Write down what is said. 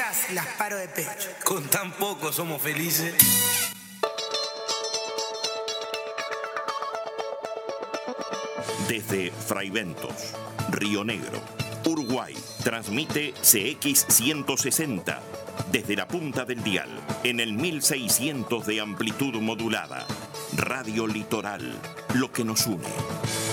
feas las paro de pecho. Con tan poco somos felices. Desde Fraiventos, Río Negro, Uruguay, transmite CX160. Desde la punta del dial, en el 1600 de amplitud modulada. Radio Litoral, lo que nos une.